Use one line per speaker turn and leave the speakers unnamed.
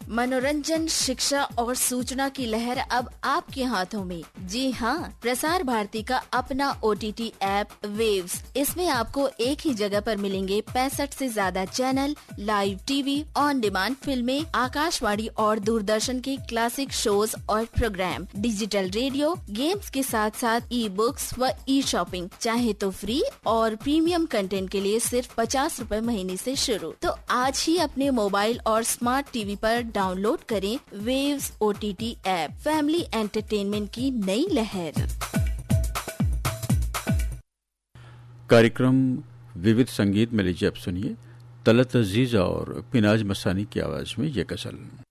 मनोरंजन, शिक्षा और सूचना की लहर अब आपके हाथों में। जी हाँ, प्रसार भारती का अपना OTT ऐप वेव्स। इसमें आपको एक ही जगह पर मिलेंगे 65 से ज्यादा channel, live TV, on demand फिल्में, आकाशवाणी और दूरदर्शन के क्लासिक शोज और प्रोग्राम, डिजिटल रेडियो, गेम्स के साथ साथ ई-बुक्स व ई-शॉपिंग। चाहे तो फ्री और प्रीमियम कंटेंट के लिए सिर्फ 50 रूपए महीने से शुरू। तो आज ही अपने मोबाइल और स्मार्ट टीवी पर डाउनलोड करें waves OTT app. Family entertainment की नई लहर।
कार्यक्रम विविध संगीत में लीजिए अब सुनिए तलत अजीज और पिनाज मसानी की आवाज में ये गजल।